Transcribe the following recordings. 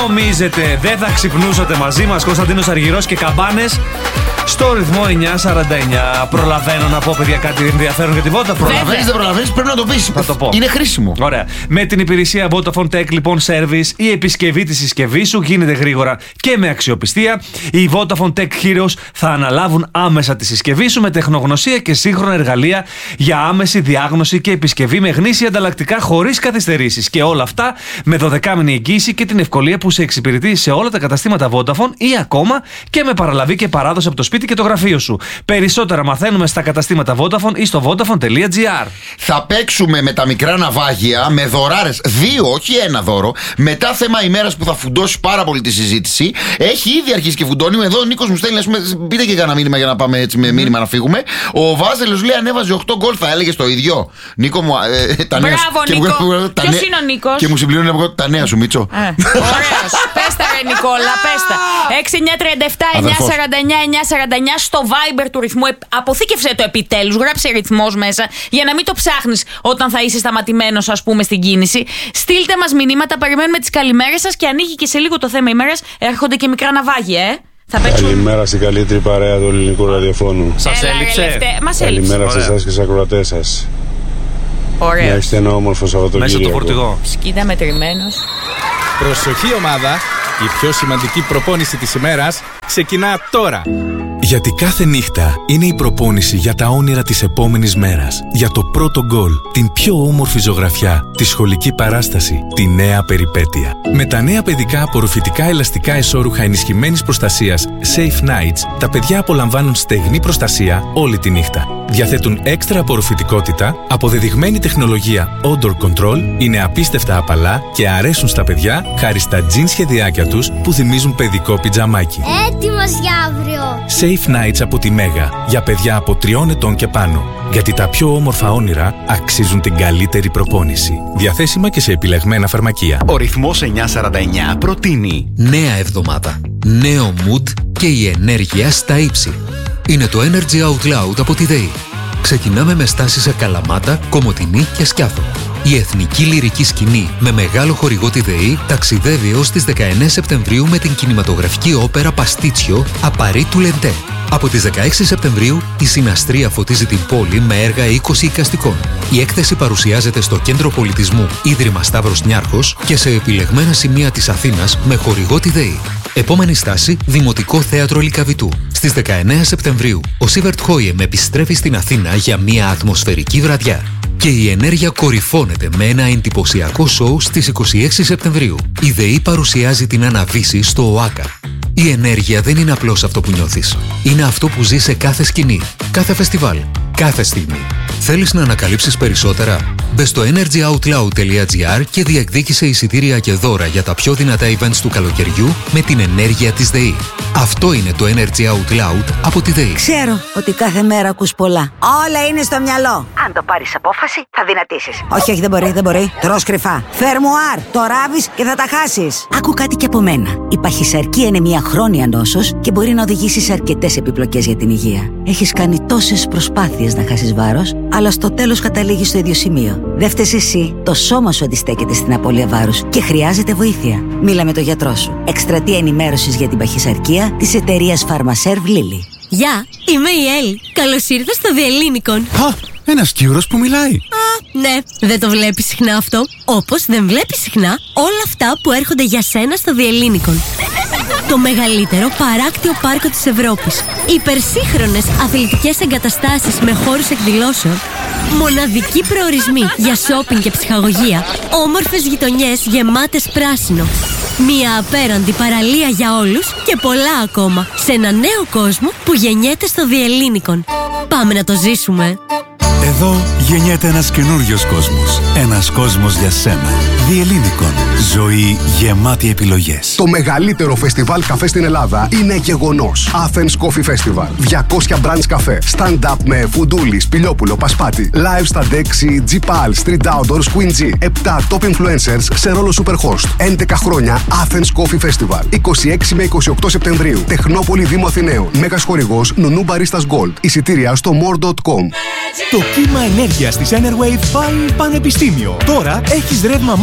νομίζετε, δεν θα ξυπνούσατε μαζί μας, Κωνσταντίνος Αργυρός και Καμπάνες, στο ρυθμό 949. Προλαβαίνω να πω, παιδιά, κάτι ενδιαφέρον για τη Vodafone? Προλαβαίνεις, δεν προλαβαίνεις, πρέπει να το πεις. Θα το πω. Είναι χρήσιμο. Ωραία. Με την υπηρεσία Vodafone Tech, λοιπόν, Service, η επισκευή της συσκευής σου γίνεται γρήγορα και με αξιοπιστία. Οι Vodafone Tech Heroes θα αναλάβουν άμεσα τη συσκευή σου με τεχνογνωσία και σύγχρονα εργαλεία για άμεση διάγνωση και επισκευή με γνήσια ανταλλακτικά χωρίς καθυστερήσεις. Και όλα αυτά με 12μηνη εγγύηση και την ευκολία που σε εξυπηρετεί σε όλα τα καταστήματα Vodafone ή ακόμα και με παραλαβή και παράδοση από το σπίτι και το γραφείο σου. Περισσότερα μαθαίνουμε στα καταστήματα Vodafone ή στο vodafone.gr. Θα παίξουμε με τα μικρά ναυάγια, με δωράρες, 2, όχι ένα δώρο. Μετά θέμα ημέρας που θα φουντώσει πάρα πολύ τη συζήτηση. Έχει ήδη αρχίσει και φουντώνει. Εδώ ο Νίκος μου στέλνει, πείτε και κανένα μήνυμα για να πάμε έτσι με μήνυμα να φύγουμε. Ο Βάζελος λέει ανέβαζε 8 γκολ, θα έλεγε το ίδιο. Νίκο μου, τα νέα σου. Μπράβο, Νίκο. Ποιος είναι ο Νίκος? Και μου συμπληρώνει από τα νέα σου, Μίτσο. Ωραίος. Πες τα, ρε Νικόλα, πες τα. 6937-949-949 στο Viber του ρυθμού. Αποθήκευσέ το επιτέλους. Γράψε ρυθμός μέσα για να μην το ψάχνεις όταν θα είσαι σταματημένος, ας πούμε, στην κίνηση. Στείλτε μας μηνύματα, περιμένουμε τις καλημέρες σας και ανοίγει και σε λίγο το θέμα ημέρας. Έρχονται και μικρά ναυάγια, Καλημέρα στην καλύτερη παρέα του ελληνικού ραδιοφώνου. Σας έλειψε? Μας έλειψε. Καλημέρα σε εσάς και στους ακροατές σας. Ωραίος. Να έχετε ένα όμορφο Σαββατοκύριακο. Μέσα στο φορτηγό. Σκίτα μετρημένος. Προσοχή ομάδα, η πιο σημαντική προπόνηση της ημέρας ξεκινά τώρα. Γιατί κάθε νύχτα είναι η προπόνηση για τα όνειρα της επόμενης μέρας. Για το πρώτο γκολ, την πιο όμορφη ζωγραφιά, τη σχολική παράσταση, τη νέα περιπέτεια. Με τα νέα παιδικά απορροφητικά ελαστικά εσώρουχα ενισχυμένης προστασίας Safe Nights, τα παιδιά απολαμβάνουν στεγνή προστασία όλη τη νύχτα. Διαθέτουν έξτρα απορροφητικότητα, αποδεδειγμένη τεχνολογία Odor Control, είναι απίστευτα απαλά και αρέσουν στα παιδιά χάρη στα τζιν σχεδιάκια τους που θυμίζουν παιδικό πιτζαμάκι. Έτοιμος για αύριο! Safe Nights από τη Μέγα, για παιδιά από 3 ετών και πάνω. Γιατί τα πιο όμορφα όνειρα αξίζουν την καλύτερη προπόνηση. Διαθέσιμα και σε επιλεγμένα φαρμακεία. Ο ρυθμός 949 προτείνει νέα εβδομάδα, νέο mood και η ενέργεια στα ύψη. Είναι το Energy Out Loud από τη ΔΕΗ. Ξεκινάμε με στάσεις σε Καλαμάτα, Κομοτηνή και Σκιάθο. Η εθνική λυρική σκηνή με μεγάλο χορηγό τη ΔΕΗ ταξιδεύει έως τις 19 Σεπτεμβρίου με την κινηματογραφική όπερα Παστίτσιο Απαρί του Λεντέ. Από τις 16 Σεπτεμβρίου η Συναστρία φωτίζει την πόλη με έργα 20 εικαστικών. Η έκθεση παρουσιάζεται στο Κέντρο Πολιτισμού Ίδρυμα Σταύρος Νιάρχος και σε επιλεγμένα σημεία της Αθήνας με χορηγό τη ΔΕΗ. Επόμενη στάση, Δημοτικό Θέατρο Λυκαβητού. Στις 19 Σεπτεμβρίου, ο Σίβερτ Χόιεμ επιστρέφει στην Αθήνα για μια ατμοσφαιρική βραδιά. Και η ενέργεια κορυφώνεται με ένα εντυπωσιακό σοου στις 26 Σεπτεμβρίου. Η ΔΕΗ παρουσιάζει την Αναβύση στο ΟΑΚΑ. Η ενέργεια δεν είναι απλώς αυτό που νιώθεις. Είναι αυτό που ζεις σε κάθε σκηνή, κάθε φεστιβάλ, κάθε στιγμή. Θέλεις να ανακαλύψεις περισσότερα? Μπες στο energyoutloud.gr και διεκδίκησε εισιτήρια και δώρα για τα πιο δυνατά events του καλοκαιριού με την ενέργεια της ΔΕΗ. Αυτό είναι το Energy Out Loud από τη ΔΕΗ. Ξέρω ότι κάθε μέρα ακούς πολλά. Όλα είναι στο μυαλό. Αν το πάρεις απόφαση, θα δυνατήσεις. Όχι, δεν μπορεί. Τρως κρυφά. Φερμουάρ, το ράβεις και θα τα χάσεις. Άκου κάτι και από μένα. Η παχυσαρκία είναι μια χρόνια νόσος και μπορεί να οδηγήσει σε αρκετές επιπλοκές για την υγεία. Έχεις κάνει τόσες προσπάθειες να χάσεις βάρος, αλλά στο τέλος καταλήγεις στο ίδιο σημείο. Δεν φταίς εσύ. Το σώμα σου αντιστέκεται στην απώλεια βάρους και χρειάζεται βοήθεια. Μίλα με τον γιατρό σου. Εκστρατεία ενημέρωσης για την παχυσαρκία της εταιρείας Pharmaserv Lilly. Γεια, είμαι η Ελ. Καλώς ήρθα στο Διελλήνικον. Α, ένας Κύρος που μιλάει. Ναι, δεν το βλέπεις συχνά αυτό. Όπως δεν βλέπεις συχνά όλα αυτά που έρχονται για σένα στο Διελλήνικον. Το μεγαλύτερο παράκτιο πάρκο της Ευρώπης. Υπερσύγχρονες αθλητικές εγκαταστάσεις με χώρους εκδηλώσεων. Μοναδικοί προορισμοί για σόπινγκ και ψυχαγωγία. Όμορφες γειτονιές γεμάτες πράσινο. Μια απέραντη παραλία για όλους και πολλά ακόμα. Σε ένα νέο κόσμο που γεννιέται στο Διελλήνικον. Πάμε να το ζήσουμε. Εδώ γεννιέται ένας καινούριος κόσμος. Ένας κόσμος για σένα. Διελλήνικον. Ζωή γεμάτη επιλογές. Το μεγαλύτερο φεστιβάλ καφέ στην Ελλάδα είναι γεγονός. Athens Coffee Festival. 200 branch καφέ. Stand-up με Φουντούλη, Σπηλιόπουλο, Πασπάτη. Live στα Dexy, G-Pal, Street Outdoors, Queen G. 7 top influencers σε ρόλο Superhost. 11 χρόνια Athens Coffee Festival. 26 με 28 Σεπτεμβρίου. Τεχνόπολη Δήμου Αθηναίων. Μέγας χορηγός Νουνού Baristas Gold. Εισιτήρια στο more.com. Το κύμα ενέργειας της Enerwave πάει πανεπιστήμιο. Τώρα έχεις ρεύμα μόνο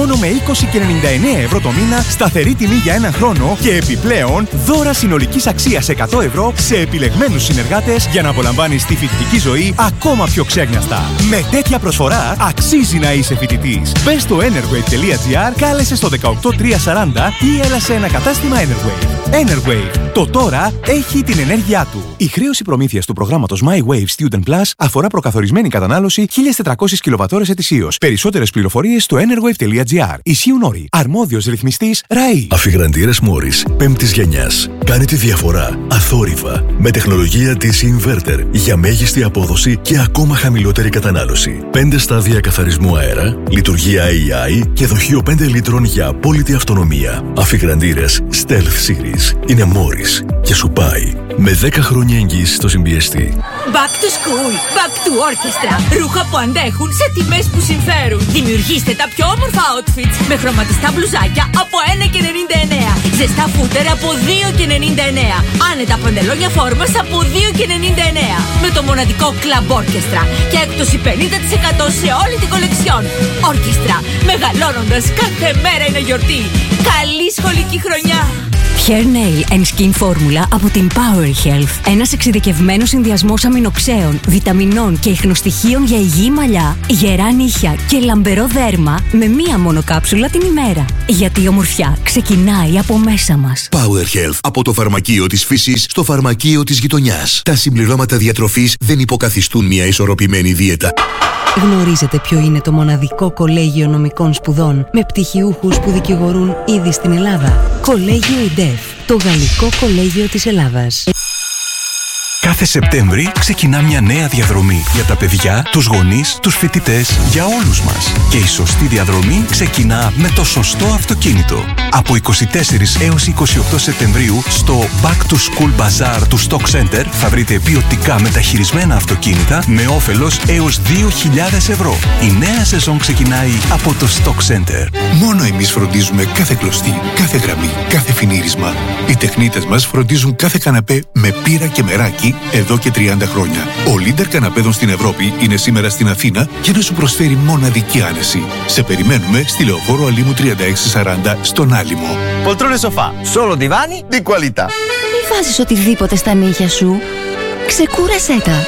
μόνο με 20,99 ευρώ το μήνα, σταθερή τιμή για έναν χρόνο και επιπλέον δώρα συνολικής αξίας 100 ευρώ σε επιλεγμένους συνεργάτες για να απολαμβάνεις τη φοιτητική ζωή ακόμα πιο ξέγνιαστα. Με τέτοια προσφορά αξίζει να είσαι φοιτητής. Μπες στο enerwave.gr, κάλεσε στο 18340 ή έλα σε ένα κατάστημα Enerwave. Enerwave. Το τώρα έχει την ενέργειά του. Η χρέωση προμήθειας του προγράμματος My Wave Student Plus αφορά προκαθορισμένη κατανάλωση 1.400 κιλοβατώρες ετησίως. Περισσότερες πληροφορίες στο enerwave.gr. Ισχύουν όροι. Αρμόδιος ρυθμιστής ΡΑΗ. Αφιγραντήρες Μόρις 5ης γενιάς. Κάνει τη διαφορά αθόρυβα με τεχνολογία DC Inverter για μέγιστη απόδοση και ακόμα χαμηλότερη κατανάλωση. 5 στάδια καθαρισμού αέρα, λειτουργία AI και δοχείο 5 λίτρων για απόλυτη αυτονομία. Αφιγραντήρες Stealth Series είναι Μόρις και σου πάει με 10 χρόνια εγγύηση στο συμπιεστή. Back to school, back to orchestra. Ρούχα που αντέχουν σε τιμές που συμφέρουν. Δημιουργήστε τα πιο όμορφα outfits με χρωματιστά μπλουζάκια από 1,99. Ζεστά φούτερ από 2,99. Άνετα παντελόνια φόρμας από 2,99. Με το μοναδικό Club Orchestra και έκπτωση 50% σε όλη την κολεξιόν. Orchestra, μεγαλώνοντας κάθε μέρα είναι γιορτή. Καλή σχολική χρονιά! Hair Nail and Skin Formula από την Power Health. Ένας εξειδικευμένος συνδυασμός αμινοξέων, βιταμινών και ιχνοστοιχείων για υγιή μαλλιά, γερά νύχια και λαμπερό δέρμα με μία μόνο κάψουλα την ημέρα. Γιατί η ομορφιά ξεκινάει από μέσα μας. Power Health. Από το φαρμακείο της φύσης στο φαρμακείο της γειτονιάς. Τα συμπληρώματα διατροφής δεν υποκαθιστούν μια ισορροπημένη δίαιτα. Γνωρίζετε ποιο είναι το μοναδικό κολέγιο νομικών σπουδών με πτυχιούχους που δικηγορούν ήδη στην Ελλάδα? Κολέγιο ΙΝΤΕΦ, το Γαλλικό Κολέγιο της Ελλάδας. Κάθε Σεπτέμβρη ξεκινά μια νέα διαδρομή για τα παιδιά, τους γονείς, τους φοιτητές, για όλους μας. Και η σωστή διαδρομή ξεκινά με το σωστό αυτοκίνητο. Από 24 έως 28 Σεπτεμβρίου στο Back to School Bazaar του Stock Center θα βρείτε ποιοτικά μεταχειρισμένα αυτοκίνητα με όφελος έως 2.000 ευρώ. Η νέα σεζόν ξεκινάει από το Stock Center. Μόνο εμείς φροντίζουμε κάθε κλωστή, κάθε γραμμή, κάθε φινίρισμα. Οι τεχνίτες μας φροντίζουν κάθε καναπέ με πύρα και μεράκι εδώ και 30 χρόνια. Ο leader καναπέδων στην Ευρώπη είναι σήμερα στην Αθήνα για να σου προσφέρει μοναδική άνεση. Σε περιμένουμε στη Λεωφόρο Αλήμου 3640 στον Άλυμο. Poltrone sofà, solo divani di qualità. Μη βάζεις οτιδήποτε στα νύχια σου. Ξεκούρασέ τα.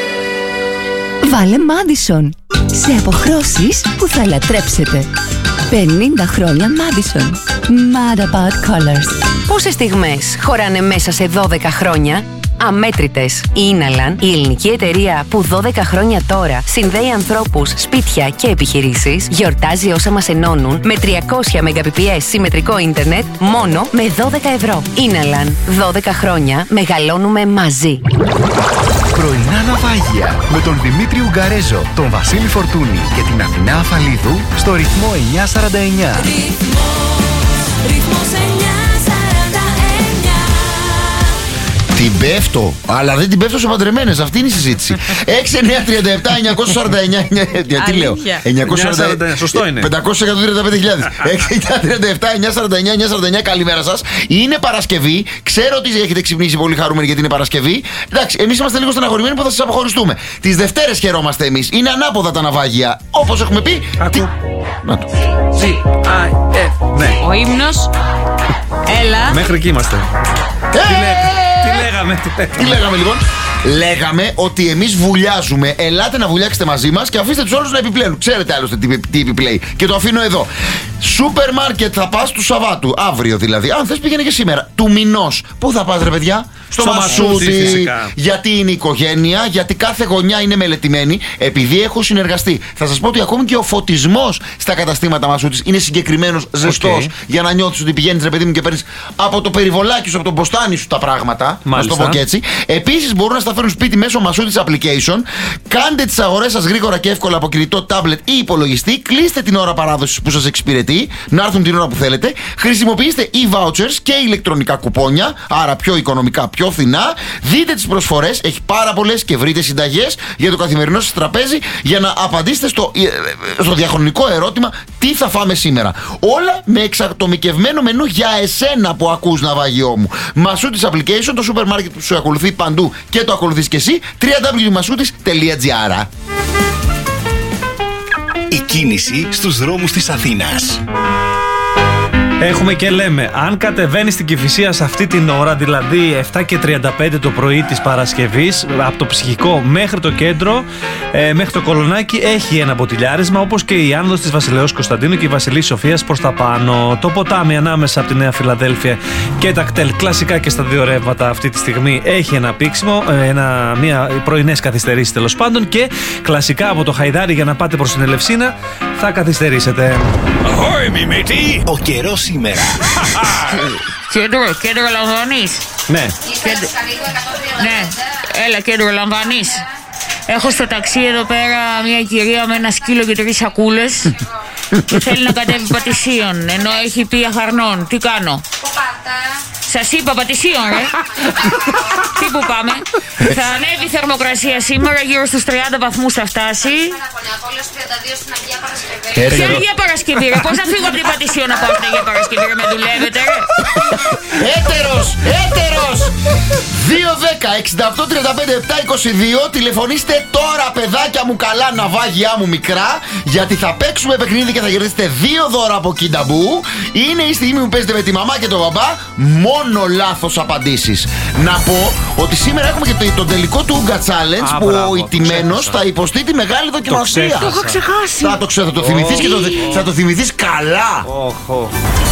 Βάλε Madison. Σε αποχρώσεις που θα λατρέψετε. 50 χρόνια Madison. Mad about colors. Πόσες στιγμές χωράνε μέσα σε 12 χρόνια? Αμέτρητες. Η Inalan, η ελληνική εταιρεία που 12 χρόνια τώρα συνδέει ανθρώπους, σπίτια και επιχειρήσεις, γιορτάζει όσα μας ενώνουν με 300 Mbps συμμετρικό ίντερνετ μόνο με 12 ευρώ. Inalan. 12 χρόνια μεγαλώνουμε μαζί. Πρωινά ναυάγια με τον Δημήτρη Ουγγαρέζο, τον Βασίλη Φορτούνη και την Αθηνά Αφαλίδου στο ρυθμό 949. Ρυθμός 949. Την πέφτω, αλλά δεν την πέφτω σε παντρεμένες. Αυτή είναι η συζήτηση. 6-9-37-949. Γιατί λέω 949. Σωστό είναι. 535.000. 6-9-37-949. Καλημέρα σας. Είναι Παρασκευή. Ξέρω ότι έχετε ξυπνήσει πολύ χαρούμενοι γιατί είναι Παρασκευή. Εντάξει, εμείς είμαστε λίγο στεναχωρημένοι που θα σας αποχωριστούμε. Τις Δευτέρες χαιρόμαστε εμείς. Είναι ανάποδα τα ναυάγια. Όπως έχουμε πει. Να το. Ναι. Ο ύμνος. Έλα. Μέχρι εκεί είμαστε. Τι λέγαμε λοιπόν? Λέγαμε ότι εμείς βουλιάζουμε. Ελάτε να βουλιάξετε μαζί μας και αφήστε τους όλους να επιπλέουν. Ξέρετε άλλωστε τι επιπλέει. Και το αφήνω εδώ. Σούπερ μάρκετ θα πας του Σαββάτου. Αύριο δηλαδή. Αν θες πήγαινε και σήμερα. Του μηνός. Πού θα πας ρε παιδιά? Στο Μασούτι. Γιατί είναι οικογένεια. Γιατί κάθε γωνιά είναι μελετημένη. Επειδή έχω συνεργαστεί. Θα σας πω ότι ακόμη και ο φωτισμός στα καταστήματα Μασούτης είναι συγκεκριμένος, ζεστός. Για να νιώθεις ότι πηγαίνεις ρε παιδί μου και παίρνεις από το περιβολάκι σου, από τον ποστάνι σου τα πράγματα. Να το πω και έτσι. Επίσης μπορούν να σταθούν σπίτι μέσω Μασούτης application. Κάντε τις αγορές σας γρήγορα και εύκολα από κινητό, τάμπλετ ή υπολογιστή. Κλείστε την ώρα παράδοσης που σας εξυπηρετεί, να έρθουν την ώρα που θέλετε. Χρησιμοποιήστε e-vouchers και ηλεκτρονικά κουπόνια, άρα πιο οικονομικά, πιο φθηνά. Δείτε τις προσφορές, έχει πάρα πολλές και βρείτε συνταγές για το καθημερινό σας τραπέζι για να απαντήσετε στο διαχρονικό ερώτημα τι θα φάμε σήμερα. Όλα με εξατομικευμένο μενού για εσένα που ακούς ναυάγιό μου. Μασούτης application, το σούπερ μάρκετ που σου ακολουθεί παντού και το ακολουθείς και εσύ. www.masutis.gr. Η κίνηση στους δρόμους της Αθήνας. Έχουμε και λέμε, αν κατεβαίνει στην Κηφισίας αυτή την ώρα, δηλαδή 7:35 το πρωί της Παρασκευής, από το Ψυχικό μέχρι το κέντρο, μέχρι το Κολονάκι, έχει ένα μποτιλιάρισμα, όπως και η άνοδος της Βασιλεώς Κωνσταντίνου και η Βασιλής Σοφίας προς τα πάνω. Το ποτάμι ανάμεσα από τη Νέα Φιλαδέλφια και τα κτέλ, κλασικά και στα δύο ρεύματα αυτή τη στιγμή, έχει ένα πήξιμο, μια πρωινές καθυστερήσεις τέλος πάντων, και κλασικά από το Χαϊδάρι για να πάτε προς την Ελευσίνα θα καθυστερήσετε. Μιμητή, ο καιρός σήμερα. Κέντρο Λαμβανής. Ναι. Ναι, έλα κέντρο Λαμβανής. Έχω στο ταξί εδώ πέρα μια κυρία με ένα σκύλο και 3 σακούλες και θέλει να κατέβει Πατησίων, ενώ έχει πει Αχαρνών. Τι κάνω? Σας είπα Πατησίων, ρε. Τι που πάμε? Θα ανέβει η θερμοκρασία σήμερα, γύρω στους 30 βαθμούς θα φτάσει. Ποια Αγία Παρασκευή, ρε? Πώς να φύγω από την Πατησίων να πάω στην Αγία Παρασκευή, ρε? Με δουλεύετε, ρε? Έτερος! 2-10-68-35-7-22. Τηλεφωνήστε τώρα, παιδάκια μου καλά, ναυάγια μου μικρά, γιατί θα παίξουμε παιχνίδι και θα κερδίσετε 2 δώρα από Kidabu. Είναι η στιγμή που παίζετε με τη μαμά και τον μπαμπά. Μόνο λάθος απαντήσεις. Να πω ότι σήμερα έχουμε και τον τελικό του Ούγκα Challenge, που ο ηττημένος θα υποστεί τη μεγάλη δοκιμασία. Το είχα ξεχάσει. Θα το θυμηθείς και θα το θυμηθείς καλά.